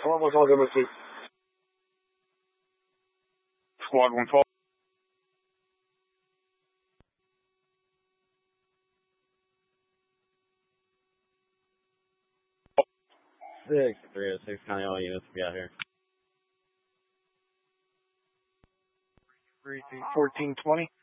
Squad 112, Squad 112. 306 County, all units, we got here. 1420.